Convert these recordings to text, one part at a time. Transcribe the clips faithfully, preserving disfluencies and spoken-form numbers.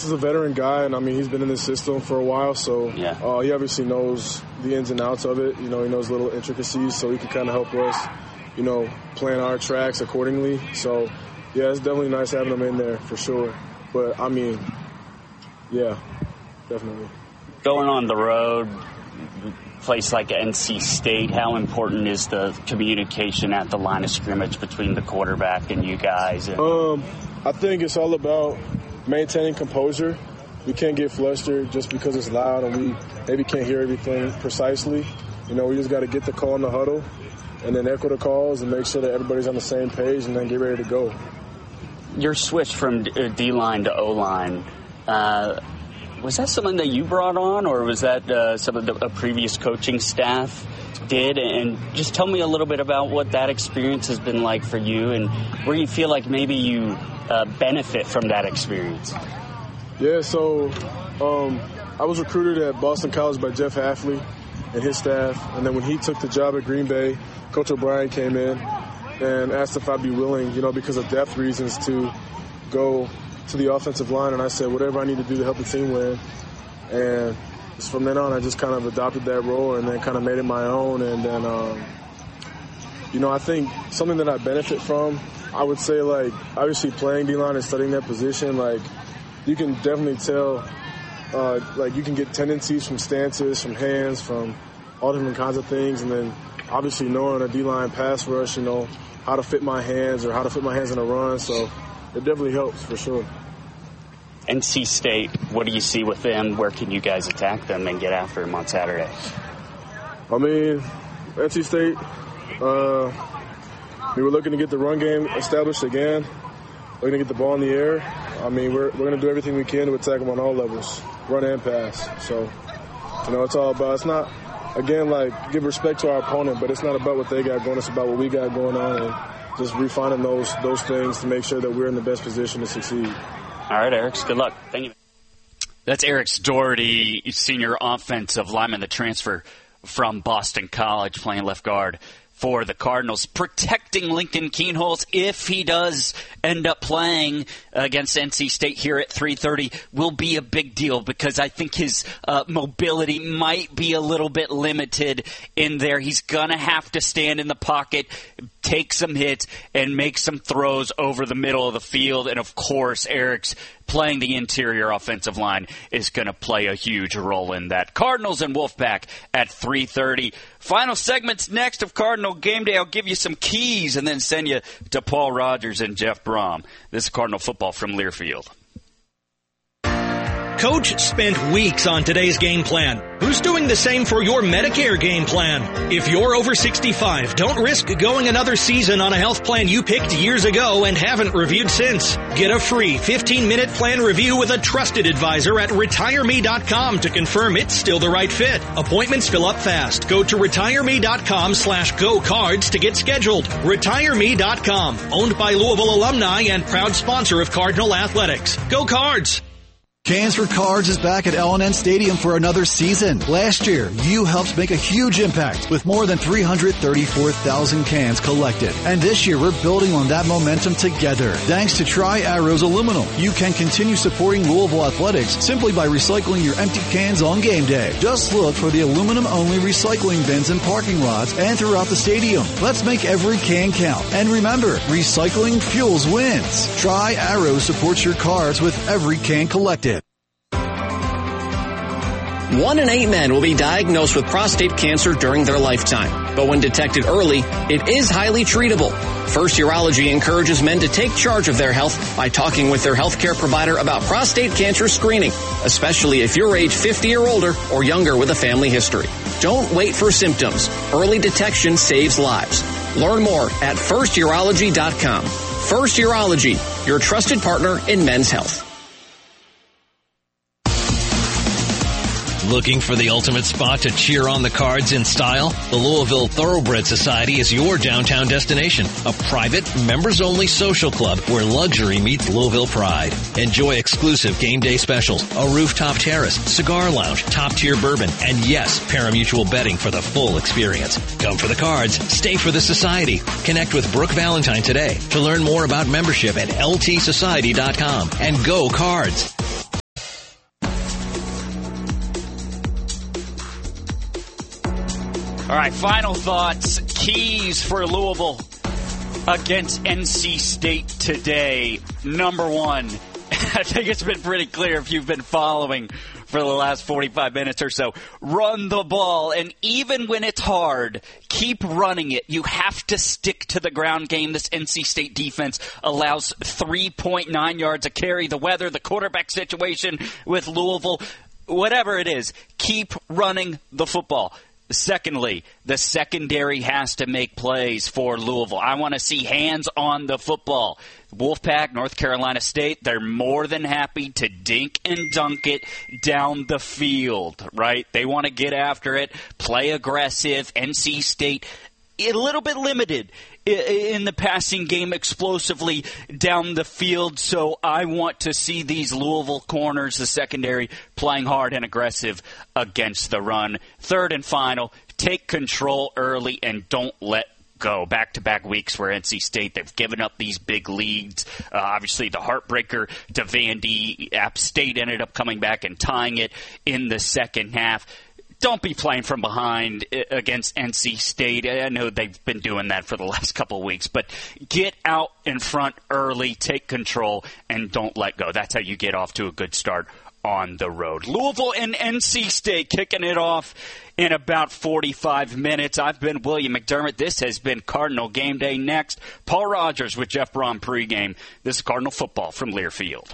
He's a veteran guy, and, I mean, he's been in this system for a while, so yeah. uh, he obviously knows the ins and outs of it. You know, he knows little intricacies, so he can kind of help us, you know, plan our tracks accordingly. So, yeah, it's definitely nice having him in there for sure. But, I mean, yeah, definitely. Going on the road, place like N C State, how important is the communication at the line of scrimmage between the quarterback and you guys? And- um, I think it's all about maintaining composure. We can't get flustered just because it's loud and we maybe can't hear everything precisely. You know, we just got to get the call in the huddle and then echo the calls and make sure that everybody's on the same page and then get ready to go. Your switch from D-line to O-line, uh, was that something that you brought on, or was that uh, some of the a previous coaching staff did? And just tell me a little bit about what that experience has been like for you and where you feel like maybe you uh, benefit from that experience. Yeah, so um, I was recruited at Boston College by Jeff Hafley and his staff. And then when he took the job at Green Bay, Coach O'Brien came in and asked if I'd be willing, you know, because of depth reasons, to go to the offensive line. And I said, whatever I need to do to help the team win. And from then on, I just kind of adopted that role and then kind of made it my own. And then, um, you know, I think something that I benefit from, I would say, like, obviously playing D-line and studying that position, like, you can definitely tell, uh, like, you can get tendencies from stances, from hands, from all different kinds of things. And then obviously knowing a D-line pass rush, you know, how to fit my hands or how to fit my hands in a run. So it definitely helps for sure. N C State, what do you see with them? Where can you guys attack them and get after them on Saturday? I mean, N C State, uh, we were looking to get the run game established again. We're going to get the ball in the air. I mean, we're, we're going to do everything we can to attack them on all levels, run and pass. So, you know, it's all about, it's not, again, like, give respect to our opponent, but it's not about what they got going. It's about what we got going on and just refining those those things to make sure that we're in the best position to succeed. All right, Eric. Good luck. Thank you. That's Eric Doherty, senior offensive lineman, the transfer from Boston College, playing left guard for the Cardinals, protecting Lincoln Kienholz if he does end up playing against N C State here at three thirty will be a big deal because I think his uh, mobility might be a little bit limited in there. He's going to have to stand in the pocket, take some hits, and make some throws over the middle of the field. And, of course, Eric's playing the interior offensive line is going to play a huge role in that. Cardinals and Wolfpack at three thirty. Final segments next of Cardinal Game Day. I'll give you some keys and then send you to Paul Rogers and Jeff Brom. This is Cardinal football from Learfield. Coach spent weeks on today's game plan. Who's doing the same for your Medicare game plan? If you're over sixty-five, don't risk going another season on a health plan you picked years ago and haven't reviewed since. Get a free fifteen-minute plan review with a trusted advisor at retire me dot com to confirm it's still the right fit. Appointments fill up fast. Go to retire me dot com slash go cards to get scheduled. retire me dot com, owned by Louisville alumni and proud sponsor of Cardinal Athletics. Go Cards! Cans for Cards is back at L and N Stadium for another season. Last year, you helped make a huge impact with more than three hundred thirty-four thousand cans collected. And this year, we're building on that momentum together. Thanks to Tri-Arrows Aluminum, you can continue supporting Louisville athletics simply by recycling your empty cans on game day. Just look for the aluminum-only recycling bins in parking lots and throughout the stadium. Let's make every can count. And remember, recycling fuels wins. Tri-Arrows supports your cards with every can collected. One in eight men will be diagnosed with prostate cancer during their lifetime. But when detected early, it is highly treatable. First Urology encourages men to take charge of their health by talking with their healthcare provider about prostate cancer screening, especially if you're age fifty or older or younger with a family history. Don't wait for symptoms. Early detection saves lives. Learn more at first urology dot com. First Urology, your trusted partner in men's health. Looking for the ultimate spot to cheer on the Cards in style? The Louisville Thoroughbred Society is your downtown destination. A private, members-only social club where luxury meets Louisville pride. Enjoy exclusive game day specials, a rooftop terrace, cigar lounge, top-tier bourbon, and yes, pari-mutuel betting for the full experience. Come for the Cards, stay for the Society. Connect with Brooke Valentine today to learn more about membership at L T society dot com. And go Cards! All right, final thoughts. Keys for Louisville against N C State today. Number one, I think it's been pretty clear if you've been following for the last forty-five minutes or so. Run the ball, and even when it's hard, keep running it. You have to stick to the ground game. This N C State defense allows three point nine yards a carry. The weather, the quarterback situation with Louisville, whatever it is, keep running the football. Secondly, the secondary has to make plays for Louisville. I want to see hands on the football. Wolfpack, North Carolina State, they're more than happy to dink and dunk it down the field, right? They want to get after it, play aggressive. N C State, a little bit limited in the passing game explosively down the field, so I want to see these Louisville corners, the secondary, playing hard and aggressive against the run. Third and final, take control early and don't let go. Back-to-back weeks where N C State, they've given up these big leads. Uh, obviously, the heartbreaker to Vandy. App State ended up coming back and tying it in the second half. Don't be playing from behind against N C State. I know they've been doing that for the last couple of weeks, but get out in front early, take control, and don't let go. That's how you get off to a good start on the road. Louisville and N C State kicking it off in about forty-five minutes. I've been William McDermott. This has been Cardinal Game Day. Next, Paul Rogers with Jeff Brom pregame. This is Cardinal football from Learfield.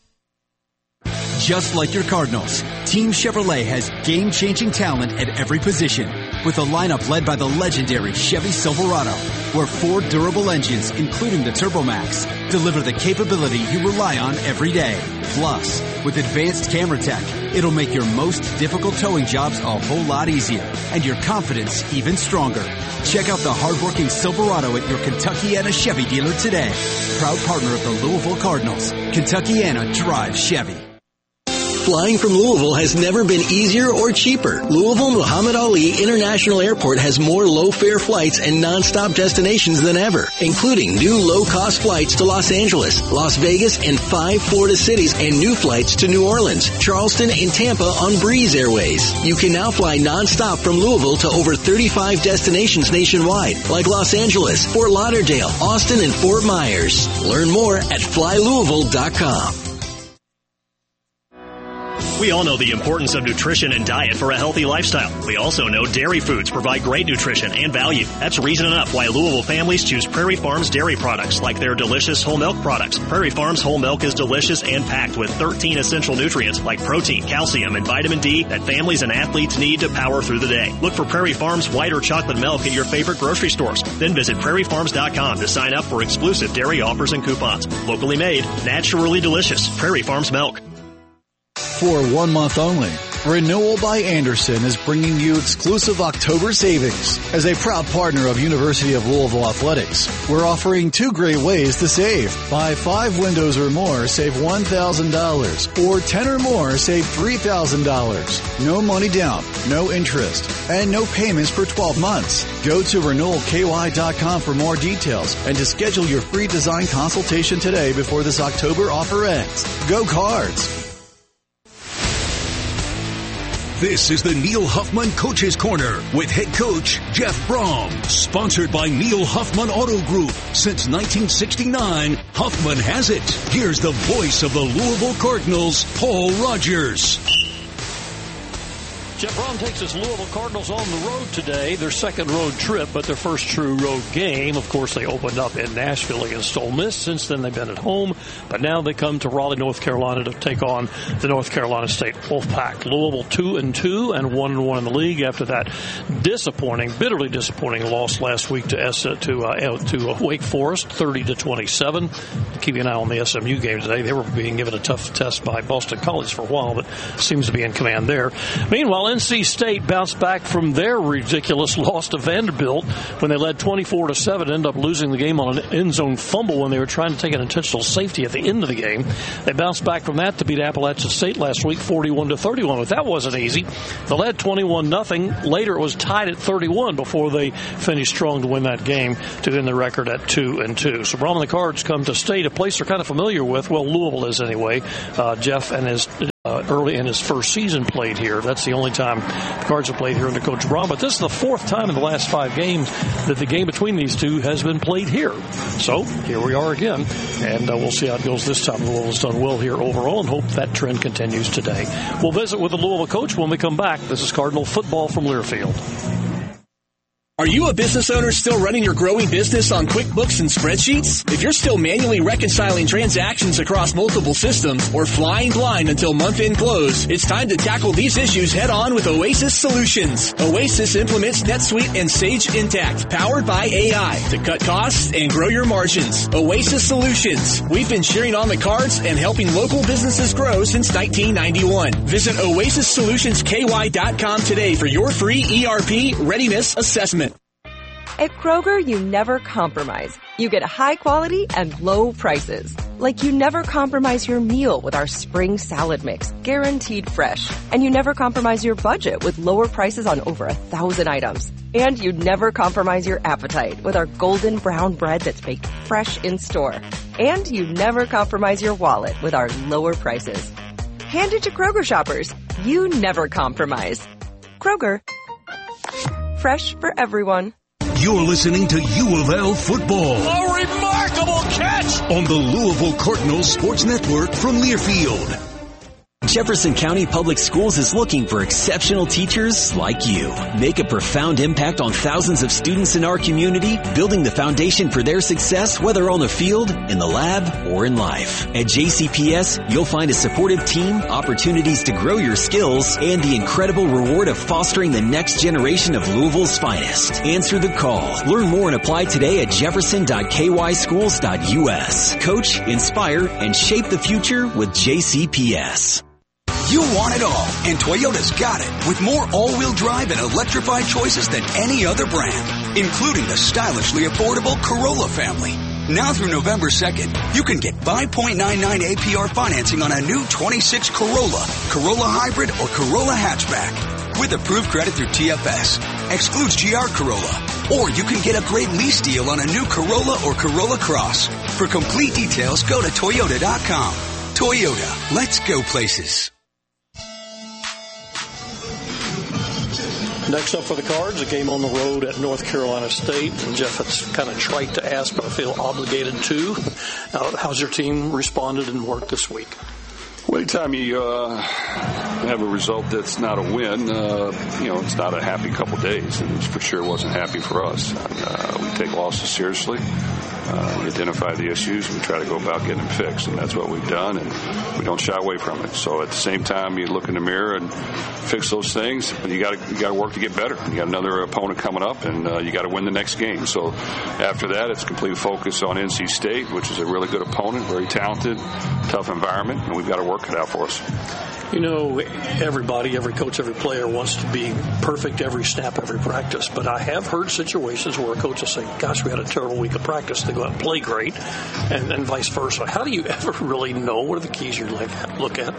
Just like your Cardinals, Team Chevrolet has game-changing talent at every position, with a lineup led by the legendary Chevy Silverado, where four durable engines, including the TurboMax, deliver the capability you rely on every day. Plus, with advanced camera tech, it'll make your most difficult towing jobs a whole lot easier, and your confidence even stronger. Check out the hardworking Silverado at your Kentuckiana Chevy dealer today. Proud partner of the Louisville Cardinals, Kentuckiana drives Chevy. Flying from Louisville has never been easier or cheaper. Louisville Muhammad Ali International Airport has more low-fare flights and non-stop destinations than ever, including new low-cost flights to Los Angeles, Las Vegas, and five Florida cities, and new flights to New Orleans, Charleston, and Tampa on Breeze Airways. You can now fly non-stop from Louisville to over thirty-five destinations nationwide, like Los Angeles, Fort Lauderdale, Austin, and Fort Myers. Learn more at fly louisville dot com. We all know the importance of nutrition and diet for a healthy lifestyle. We also know dairy foods provide great nutrition and value. That's reason enough why Louisville families choose Prairie Farms dairy products like their delicious whole milk products. Prairie Farms whole milk is delicious and packed with thirteen essential nutrients like protein, calcium, and vitamin D that families and athletes need to power through the day. Look for Prairie Farms white or chocolate milk at your favorite grocery stores. Then visit prairie farms dot com to sign up for exclusive dairy offers and coupons. Locally made, naturally delicious. Prairie Farms milk. For one month only, Renewal by Andersen is bringing you exclusive October savings. As a proud partner of University of Louisville Athletics, we're offering two great ways to save. Buy five windows or more, save one thousand dollars. Or ten or more, save three thousand dollars. No money down, no interest, and no payments for twelve months. Go to renewal k y dot com for more details and to schedule your free design consultation today before this October offer ends. Go Cards! This is the Neil Huffman Coach's Corner with head coach Jeff Brom. Sponsored by Neil Huffman Auto Group. Since nineteen sixty-nine, Huffman has it. Here's the voice of the Louisville Cardinals, Paul Rogers. Jeff Brom takes his Louisville Cardinals on the road today, their second road trip, but their first true road game. Of course, they opened up in Nashville against Ole Miss. Since then, they've been at home, but now they come to Raleigh, North Carolina to take on the North Carolina State Wolfpack. Louisville two and two and one and one in the league after that disappointing, bitterly disappointing loss last week to S- to uh, to Wake Forest, thirty to twenty-seven. Keeping an eye on the S M U game today, they were being given a tough test by Boston College for a while, but seems to be in command there. Meanwhile, N C State bounced back from their ridiculous loss to Vanderbilt when they led twenty-four to seven, ended up losing the game on an end zone fumble when they were trying to take an intentional safety at the end of the game. They bounced back from that to beat Appalachian State last week forty-one to thirty-one, but that wasn't easy. They led twenty-one nothing. Later it was tied at thirty-one before they finished strong to win that game to end the record at two and two. So Brom and the Cards come to State, a place they're kind of familiar with. Well, Louisville is anyway. Uh, Jeff and his Uh, early in his first season played here. That's the only time the Cards have played here under Coach Braun. But this is the fourth time in the last five games that the game between these two has been played here. So here we are again, and uh, we'll see how it goes this time. Louisville's done well here overall and hope that trend continues today. We'll visit with the Louisville coach when we come back. This is Cardinal football from Learfield. Are you a business owner still running your growing business on QuickBooks and spreadsheets? If you're still manually reconciling transactions across multiple systems or flying blind until month-end close, it's time to tackle these issues head-on with Oasis Solutions. Oasis implements NetSuite and Sage Intacct, powered by A I, to cut costs and grow your margins. Oasis Solutions. We've been cheering on the Cards and helping local businesses grow since nineteen ninety-one. Visit oasis solutions k y dot com today for your free E R P readiness assessment. At Kroger, you never compromise. You get high quality and low prices. Like you never compromise your meal with our spring salad mix, guaranteed fresh. And you never compromise your budget with lower prices on over a thousand items. And you never compromise your appetite with our golden brown bread that's baked fresh in store. And you never compromise your wallet with our lower prices. Hand it to Kroger shoppers. You never compromise. Kroger. Fresh for everyone. You're listening to U of L football. A remarkable catch on the Louisville Cardinals Sports Network from Learfield. Jefferson County Public Schools is looking for exceptional teachers like you. Make a profound impact on thousands of students in our community, building the foundation for their success, whether on the field, in the lab, or in life. At J C P S, you'll find a supportive team, opportunities to grow your skills, and the incredible reward of fostering the next generation of Louisville's finest. Answer the call. Learn more and apply today at jefferson dot k y schools dot u s. Coach, inspire, and shape the future with J C P S. You want it all, and Toyota's got it, with more all-wheel drive and electrified choices than any other brand, including the stylishly affordable Corolla family. Now through November second, you can get five point nine nine A P R financing on a new twenty-six Corolla, Corolla Hybrid, or Corolla Hatchback. With approved credit through T F S, excludes G R Corolla. Or you can get a great lease deal on a new Corolla or Corolla Cross. For complete details, go to toyota dot com. Toyota, let's go places. Next up for the Cards, a game on the road at North Carolina State. And Jeff, it's kind of trite to ask, but I feel obligated to. Uh, how's your team responded and worked this week? Well, anytime you uh, have a result that's not a win, uh, you know, it's not a happy couple days, and it for sure wasn't happy for us. And, uh, we take losses seriously. Uh, we identify the issues, and we try to go about getting them fixed, and that's what we've done, and we don't shy away from it. So at the same time, you look in the mirror and fix those things, but you got to you got to work to get better. You got another opponent coming up, and uh, you got to win the next game. So after that, it's complete focus on N C State, which is a really good opponent, very talented, tough environment, and we've got to work it out for us. You know, everybody, every coach, every player wants to be perfect every snap, every practice. But I have heard situations where a coach will say, gosh, we had a terrible week of practice. They go out and play great, and, and vice versa. How do you ever really know? What are the keys you look at?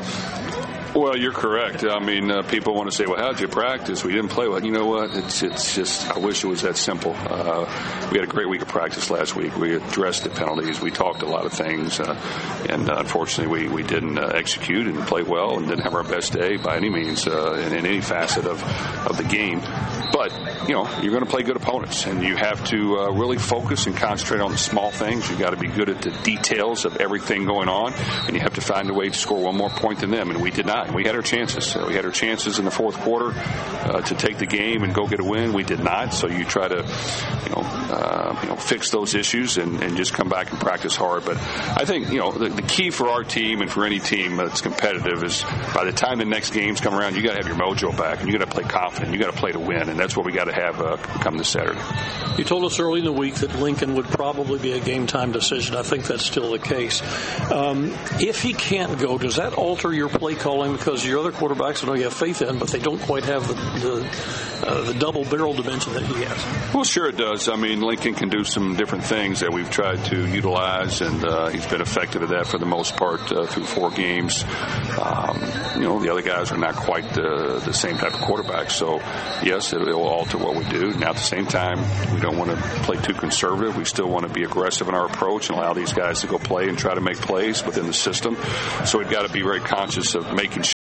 Well, you're correct. I mean, uh, people want to say, well, how'd you practice? We didn't play well. You know what? It's it's just, I wish it was that simple. Uh, we had a great week of practice last week. We addressed the penalties. We talked a lot of things. Uh, and uh, unfortunately, we, we didn't uh, execute and play well and didn't have our best day by any means uh, in, in any facet of, of the game. But, you know, you're going to play good opponents, and you have to uh, really focus and concentrate on the small things. You've got to be good at the details of everything going on, and you have to find a way to score one more point than them, and we did not. We had our chances. Uh, we had our chances in the fourth quarter uh, to take the game and go get a win. We did not, so you try to, you know, uh, you know, fix those issues and, and just come back and practice hard. But I think, you know, the, the key for our team and for any team that's competitive is by the time the next games come around, you got to have your mojo back, and you got to play confident. You got to play to win, and that's what we got to have uh, come this Saturday. You told us early in the week that Lincoln would probably be a game-time decision. I think that's still the case. Um, if he can't go, does that alter your play calling? Because your other quarterbacks, I know you have faith in, but they don't quite have the the, uh, the double-barrel dimension that he has. Well, sure it does. I mean, Lincoln can do some different things that we've tried to utilize, and uh, he's been effective at that for the most part uh, through four games. Um, you know, the other guys are not quite the, the same type of quarterbacks, so yes, it will alter what we do. Now, at the same time, we don't want to play too conservative. We still want to be aggressive in our approach and allow these guys to go play and try to make plays within the system. So we've got to be very conscious of making sure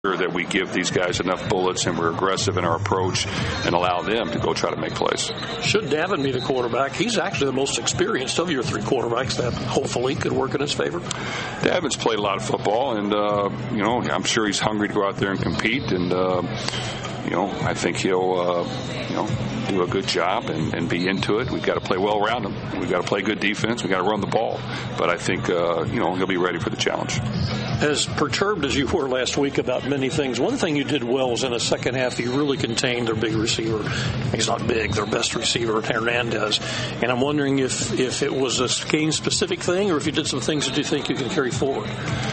that we give these guys enough bullets and we're aggressive in our approach and allow them to go try to make plays. Should Davin be the quarterback? He's actually the most experienced of your three quarterbacks. That hopefully could work in his favor. Davin's played a lot of football, and uh, you know, I'm sure he's hungry to go out there and compete. And uh, you know, I think he'll uh, you know do a good job and, and be into it. We've got to play well around him. We've got to play good defense. We've got to run the ball. But I think uh, you know he'll be ready for the challenge. As perturbed as you were last week about many things, one thing you did well was in the second half you really contained their big receiver. He's not big, their best receiver, Hernandez. And I'm wondering if, if it was a game-specific thing or if you did some things that you think you can carry forward.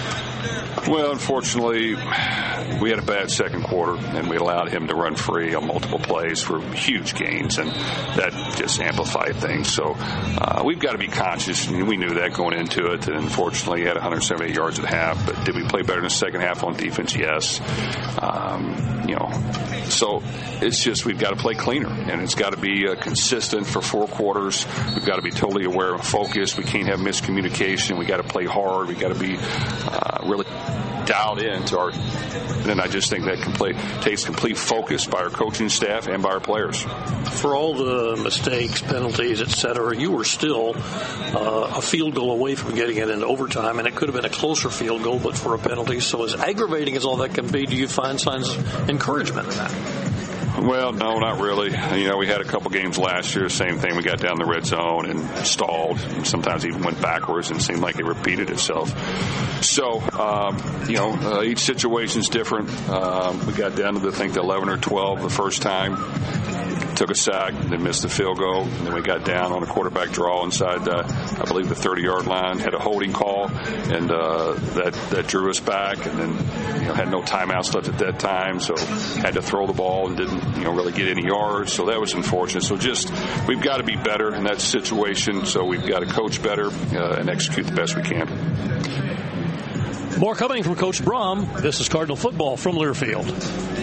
Well, unfortunately, we had a bad second quarter, and we allowed him to run free on multiple plays for huge gains, and that just amplified things. So uh, we've got to be conscious. I mean, we knew that going into it, and unfortunately, he had one hundred seventy-eight yards at half. But did we play better in the second half on defense? Yes. Um, you know, so it's just we've got to play cleaner, and it's got to be uh, consistent for four quarters. We've got to be totally aware and focused. We can't have miscommunication. We got to play hard. We got to be uh, really dialed in to our, and then I just think that complete, takes complete focus by our coaching staff and by our players. For all the mistakes, penalties, et cetera, you were still uh, a field goal away from getting it into overtime, and it could have been a closer field goal but for a penalty. So as aggravating as all that can be, do you find signs of encouragement in that? Well, no, not really. You know, we had a couple games last year, same thing. We got down the red zone and stalled, and sometimes even went backwards, and it seemed like it repeated itself. So, um, you know, uh, each situation's different. Um, we got down to, I think, the eleven or twelve the first time. Took a sack, then missed the field goal, and then we got down on a quarterback draw inside, uh, I believe, the thirty-yard line, had a holding call, and uh, that, that drew us back, and then, you know, had no timeouts left at that time, so had to throw the ball and didn't, you know, really get any yards, so that was unfortunate. So just, we've got to be better in that situation, so we've got to coach better uh, and execute the best we can. More coming from Coach Brom. This is Cardinal Football from Learfield.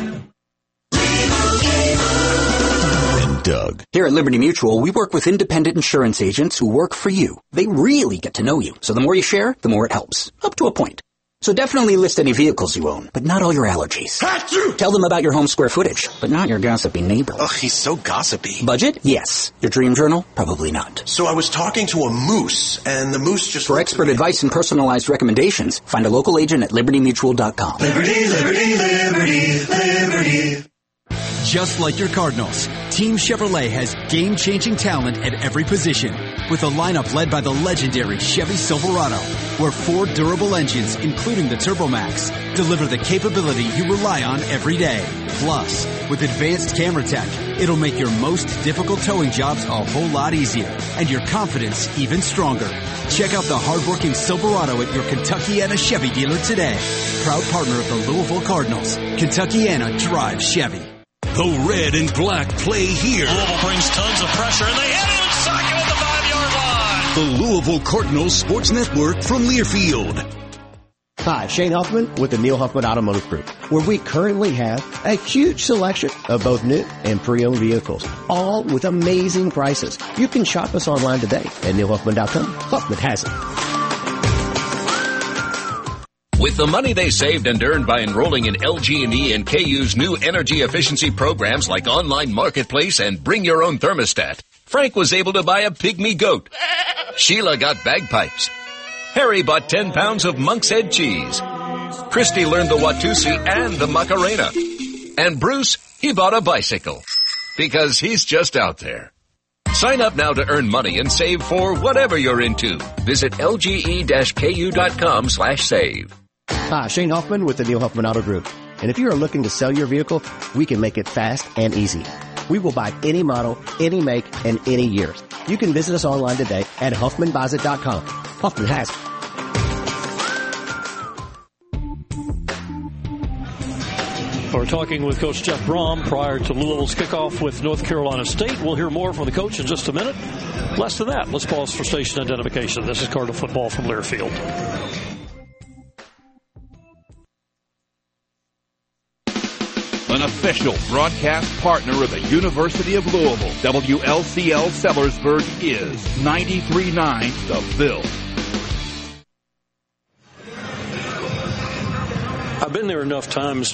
Doug. Here at Liberty Mutual, we work with independent insurance agents who work for you. They really get to know you. So the more you share, the more it helps. Up to a point. So definitely list any vehicles you own, but not all your allergies. Tell them about your home square footage, but not your gossipy neighbor. Ugh, he's so gossipy. Budget? Yes. Your dream journal? Probably not. So I was talking to a moose, and the moose just... For expert advice and personalized recommendations, find a local agent at liberty mutual dot com. Liberty, liberty, liberty, liberty. Just like your Cardinals, Team Chevrolet has game-changing talent at every position, with a lineup led by the legendary Chevy Silverado, where four durable engines, including the TurboMax, deliver the capability you rely on every day. Plus, with advanced camera tech, it'll make your most difficult towing jobs a whole lot easier, and your confidence even stronger. Check out the hardworking Silverado at your Kentuckiana Chevy dealer today. Proud partner of the Louisville Cardinals. Kentuckiana drives Chevy. The red and black play here. Louisville brings tons of pressure, and they hit him inside at the five-yard line. The Louisville Cardinals Sports Network from Learfield. Hi, Shane Huffman with the Neil Huffman Automotive Group, where we currently have a huge selection of both new and pre-owned vehicles, all with amazing prices. You can shop us online today at neil huffman dot com. Huffman has it. With the money they saved and earned by enrolling in L G and E and K U's new energy efficiency programs like Online Marketplace and Bring Your Own Thermostat, Frank was able to buy a pygmy goat. Sheila got bagpipes. Harry bought ten pounds of Monk's Head cheese. Christy learned the Watusi and the Macarena. And Bruce, he bought a bicycle. Because he's just out there. Sign up now to earn money and save for whatever you're into. Visit L G E K U dot com slash save. Hi, Shane Huffman with the Neil Huffman Auto Group. And if you are looking to sell your vehicle, we can make it fast and easy. We will buy any model, any make, and any year. You can visit us online today at huffman buys it dot com. Huffman has it. We're talking with Coach Jeff Brom prior to Louisville's kickoff with North Carolina State. We'll hear more from the coach in just a minute. Less than that, let's pause for station identification. This is Cardinal Football from Learfield. An official broadcast partner of the University of Louisville, W L C L Sellersburg is ninety-three point nine The Ville. I've been there enough times